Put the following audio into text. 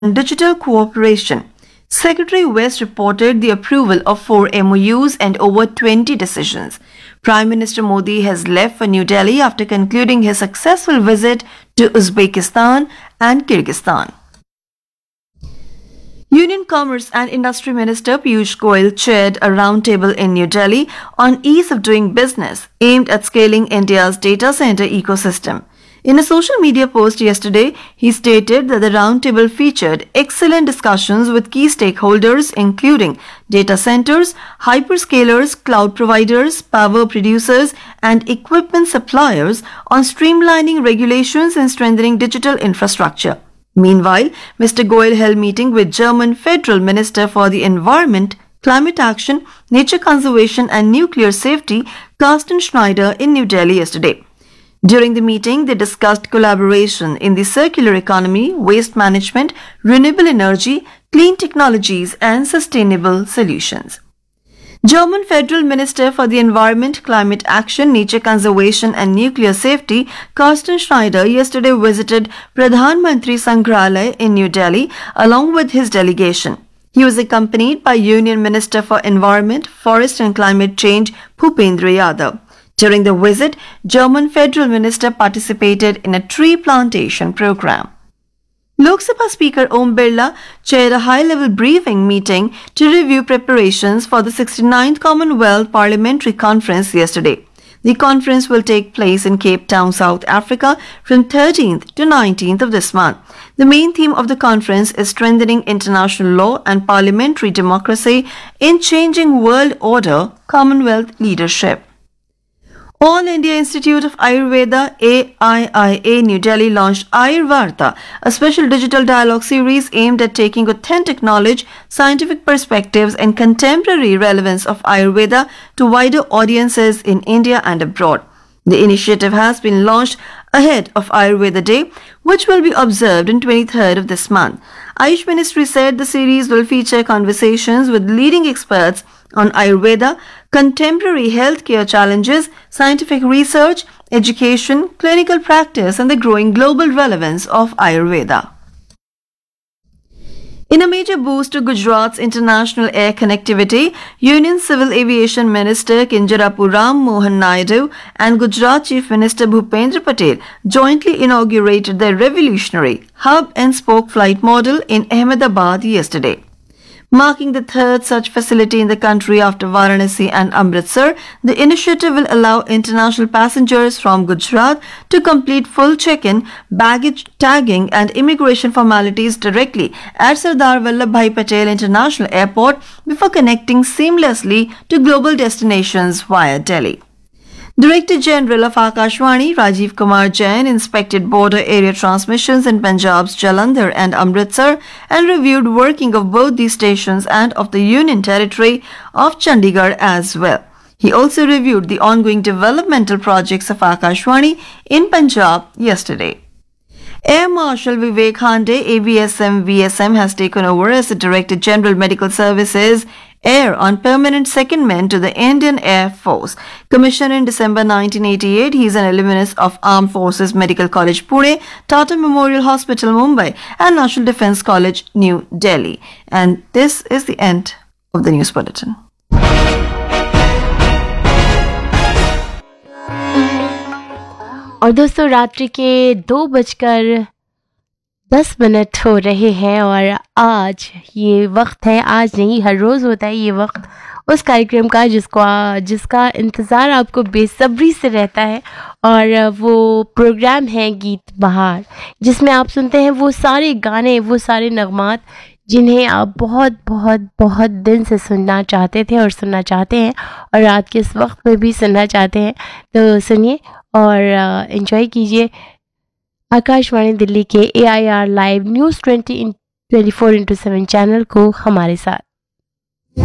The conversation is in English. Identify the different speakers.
Speaker 1: and digital cooperation. Secretary West reported the approval of 4 MOUs and over 20 decisions. Prime Minister Modi has left for New Delhi after concluding his successful visit to Uzbekistan and Kyrgyzstan. Union Commerce and Industry Minister Piyush Goyal chaired a roundtable in New Delhi on ease of doing business aimed at scaling India's data center ecosystem. In a social media post yesterday, he stated that the roundtable featured excellent discussions with key stakeholders including data centers, hyperscalers, cloud providers, power producers, and equipment suppliers on streamlining regulations and strengthening digital infrastructure. Meanwhile, Mr. Goyal held meeting with German Federal Minister for the Environment, Climate Action, Nature Conservation and Nuclear Safety, Carsten Schneider, in New Delhi yesterday. During the meeting, they discussed collaboration in the circular economy, waste management, renewable energy, clean technologies, and sustainable solutions. German Federal Minister for the Environment, Climate Action, Nature Conservation and Nuclear Safety, Carsten Schneider, yesterday visited Pradhan Mantri Sangrahalaya in New Delhi along with his delegation. He was accompanied by Union Minister for Environment, Forest and Climate Change, Bhupendra Yadav. During the visit, German Federal Minister participated in a tree plantation program. Lok Sabha Speaker Om Birla chaired a high-level briefing meeting to review preparations for the 69th Commonwealth Parliamentary Conference yesterday. The conference will take place in Cape Town, South Africa from 13th to 19th of this month. The main theme of the conference is strengthening international law and parliamentary democracy in changing world order Commonwealth leadership. All India Institute of Ayurveda AIIA New Delhi launched Ayurvarta, a special digital dialogue series aimed at taking authentic knowledge, scientific perspectives and contemporary relevance of Ayurveda to wider audiences in India and abroad. The initiative has been launched ahead of Ayurveda Day, which will be observed on 23rd of this month. Ayush Ministry said the series will feature conversations with leading experts on Ayurveda, contemporary healthcare challenges, scientific research, education, clinical practice, and the growing global relevance of Ayurveda. In a major boost to Gujarat's international air connectivity, Union Civil Aviation Minister Kinjarapu Ram Mohan Naidu and Gujarat Chief Minister Bhupendra Patel jointly inaugurated the revolutionary hub and spoke flight model in Ahmedabad yesterday. Marking the third such facility in the country after Varanasi and Amritsar, the initiative will allow international passengers from Gujarat to complete full check-in, baggage tagging and immigration formalities directly at Sardar Vallabhbhai Patel International Airport before connecting seamlessly to global destinations via Delhi. Director General of Akashvani Rajiv Kumar Jain inspected border area transmissions in Punjab's Jalandhar and Amritsar and reviewed working of both these stations and of the Union Territory of Chandigarh as well. He also reviewed the ongoing developmental projects of Akashvani in Punjab yesterday. Air Marshal Vivek Hande, AVSM VSM, has taken over as the Director General Medical Services Air on permanent secondment to the Indian Air Force. Commissioned in December 1988, he is an alumnus of Armed Forces Medical College Pune, Tata Memorial Hospital Mumbai and National Defence College New Delhi. And this is the end of the news bulletin.
Speaker 2: और दोस्तों रात्रि के 2:10 हो रहे हैं और आज ये वक्त है, आज नहीं हर रोज़ होता है ये वक्त उस कार्यक्रम का जिसका इंतज़ार आपको बेसब्री से रहता है और वो प्रोग्राम है गीत बहार, जिसमें आप सुनते हैं वो सारे गाने, वो सारे नगमात जिन्हें आप बहुत बहुत बहुत दिन से सुनना चाहते थे और सुनना चाहते हैं और रात के इस वक्त में भी सुनना चाहते हैं। तो सुनिए और एंजॉय कीजिए आकाशवाणी दिल्ली के AIR लाइव न्यूज़ 24/7 चैनल को हमारे साथ।